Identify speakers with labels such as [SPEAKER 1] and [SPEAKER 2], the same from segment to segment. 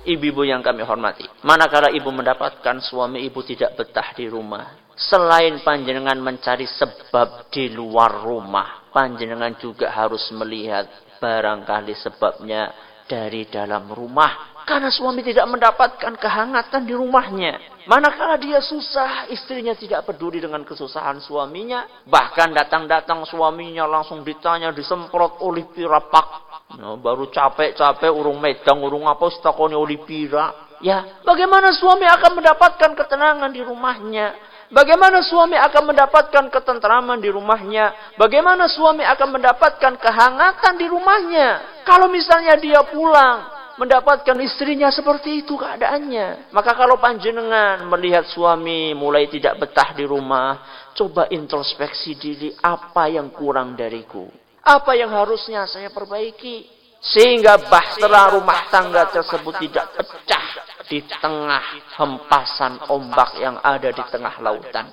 [SPEAKER 1] Ibu-ibu yang kami hormati, manakala ibu mendapatkan suami ibu tidak betah di rumah, selain panjenengan mencari sebab di luar rumah, panjenengan juga harus melihat barangkali sebabnya dari dalam rumah. Karena suami tidak mendapatkan kehangatan di rumahnya. Manakala dia susah, istrinya tidak peduli dengan kesusahan suaminya. Bahkan datang-datang suaminya langsung ditanya, disemprot oleh pirapak. Nah, baru capek-capek urung medang, urung apa, setakoni oleh pira. Ya, bagaimana suami akan mendapatkan ketenangan di rumahnya? Bagaimana suami akan mendapatkan ketentraman di rumahnya? Bagaimana suami akan mendapatkan kehangatan di rumahnya? Kalau misalnya dia pulang, mendapatkan istrinya seperti itu keadaannya. Maka kalau panjenengan melihat suami mulai tidak betah di rumah, coba introspeksi diri, apa yang kurang dariku? Apa yang harusnya saya perbaiki? Sehingga bahtera rumah tangga tersebut tidak pecah di tengah hempasan ombak yang ada di tengah lautan.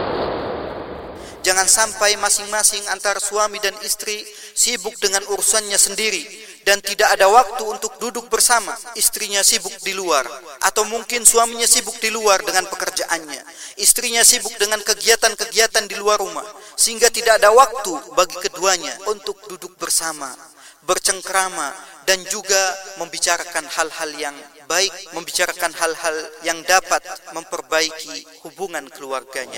[SPEAKER 2] Jangan sampai masing-masing antara suami dan istri sibuk dengan urusannya sendiri dan tidak ada waktu untuk duduk bersama. Istrinya sibuk di luar, atau mungkin suaminya sibuk di luar dengan pekerjaannya. Istrinya sibuk dengan kegiatan-kegiatan di luar rumah, sehingga tidak ada waktu bagi keduanya untuk duduk bersama, bercengkrama, dan juga membicarakan hal-hal yang baik, membicarakan hal-hal yang dapat memperbaiki hubungan keluarganya.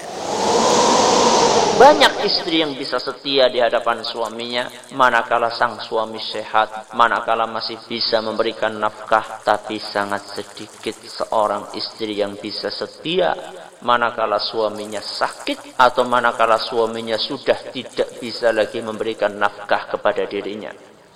[SPEAKER 1] Banyak istri yang bisa setia di hadapan suaminya, manakala sang suami sehat, manakala masih bisa memberikan nafkah, tapi sangat sedikit seorang istri yang bisa setia manakala suaminya sakit, atau manakala suaminya sudah tidak bisa lagi memberikan nafkah kepada dirinya.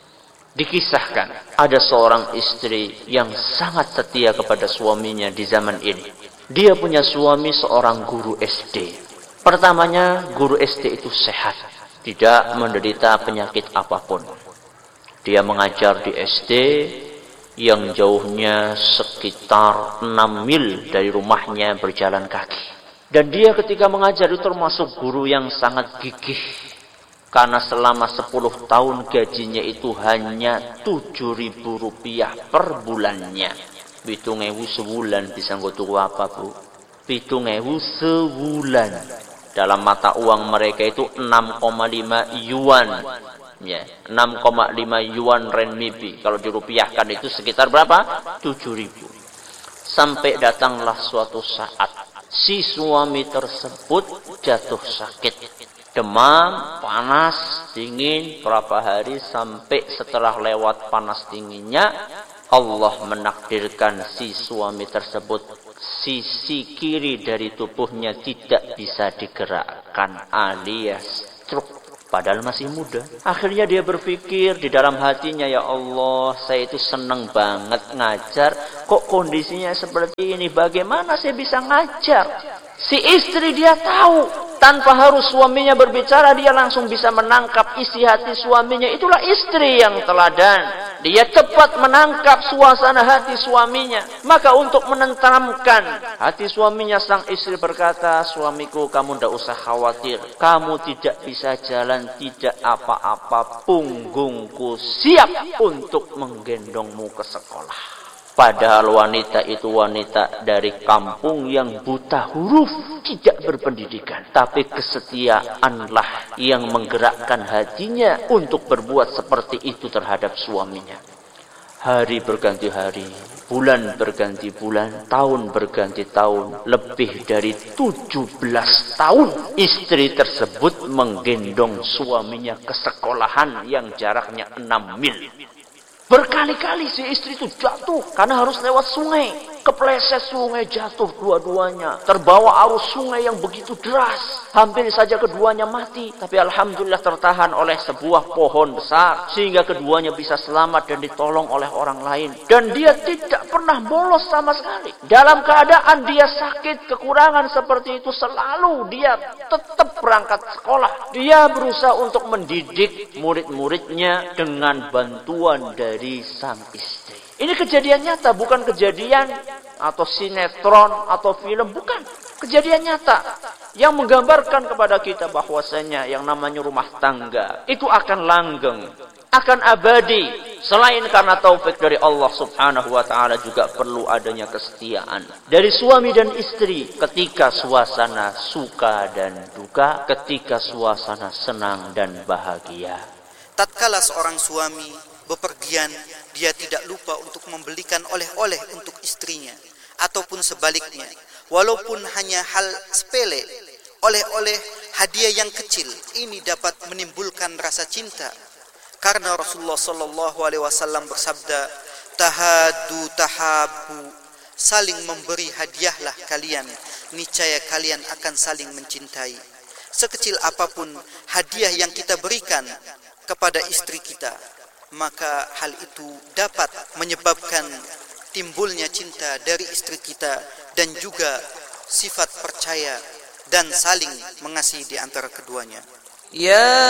[SPEAKER 1] Dikisahkan, ada seorang istri yang sangat setia kepada suaminya di zaman ini. Dia punya suami seorang guru SD. Pertamanya, guru SD itu sehat, tidak menderita penyakit apapun. Dia mengajar di SD yang jauhnya sekitar 6 mil dari rumahnya berjalan kaki. Dan dia ketika mengajar itu termasuk guru yang sangat gigih. Karena selama 10 tahun gajinya itu hanya Rp7.000 per bulannya. 7.000 sebulan bisa nggotuku apa, Bu? 7.000 sebulan. Dalam mata uang mereka itu 6,5 yuan. Ya, 6,5 yuan renminbi. Kalau dirupiahkan itu sekitar berapa? 7.000. Sampai datanglah suatu saat si suami tersebut jatuh sakit. Demam, panas, dingin, berapa hari sampai setelah lewat panas dinginnya, Allah menakdirkan si suami tersebut sisi kiri dari tubuhnya tidak bisa digerakkan alias stroke. Padahal masih muda. Akhirnya dia berpikir di dalam hatinya, ya Allah, saya itu senang banget ngajar. Kok kondisinya seperti ini? Bagaimana saya bisa ngajar? Si istri dia tahu. Tanpa harus suaminya berbicara, dia langsung bisa menangkap isi hati suaminya. Itulah istri yang teladan. Dia cepat menangkap suasana hati suaminya. Maka untuk menenteramkan hati suaminya, sang istri berkata, suamiku, kamu tidak usah khawatir. Kamu tidak bisa jalan, tidak apa-apa. Punggungku siap untuk menggendongmu ke sekolah. Padahal wanita itu wanita dari kampung yang buta huruf, tidak berpendidikan. Tapi kesetiaanlah yang menggerakkan hatinya untuk berbuat seperti itu terhadap suaminya. Hari berganti hari, bulan berganti bulan, tahun berganti tahun. Lebih dari 17 tahun istri tersebut menggendong suaminya ke sekolahan yang jaraknya 6 mil. Berkali-kali si istri itu jatuh karena harus lewat sungai. Kepleset sungai, jatuh dua-duanya. Terbawa arus sungai yang begitu deras. Hampir saja keduanya mati. Tapi alhamdulillah tertahan oleh sebuah pohon besar. Sehingga keduanya bisa selamat dan ditolong oleh orang lain. Dan dia tidak pernah bolos sama sekali. Dalam keadaan dia sakit, kekurangan seperti itu, selalu dia tetap berangkat sekolah. Dia berusaha untuk mendidik murid-muridnya dengan bantuan dari sang istri. Ini kejadian nyata, bukan kejadian atau sinetron atau film, bukan. Kejadian nyata yang menggambarkan kepada kita bahwasanya yang namanya rumah tangga itu akan langgeng akan abadi. Selain karena taufik dari Allah subhanahu wa ta'ala, juga perlu adanya kesetiaan dari suami dan istri ketika suasana suka dan duka, ketika suasana senang dan bahagia.
[SPEAKER 2] Tatkala seorang suami bepergian, dia tidak lupa untuk membelikan oleh-oleh untuk istrinya, ataupun sebaliknya, walaupun hanya hal sepele, oleh-oleh hadiah yang kecil, ini dapat menimbulkan rasa cinta. Karena Rasulullah sallallahu alaihi wasallam bersabda, tahadu tahabu, saling memberi hadiahlah kalian, niscaya kalian akan saling mencintai. Sekecil apapun hadiah yang kita berikan kepada istri kita, maka hal itu dapat menyebabkan timbulnya cinta dari istri kita, dan juga sifat percaya dan saling mengasihi di antara keduanya.
[SPEAKER 3] Ya